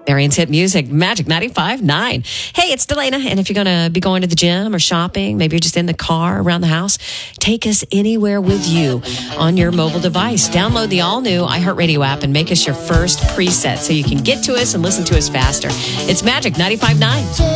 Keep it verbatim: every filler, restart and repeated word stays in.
Variance Hit Music, Magic ninety-five point nine. Hey, it's Delana, and if you're going to be going to the gym or shopping, maybe you're just in the car around the house, take us anywhere with you on your mobile device. Download the all-new iHeartRadio app and make us your first preset so you can get to us and listen to us faster. It's Magic ninety-five point nine.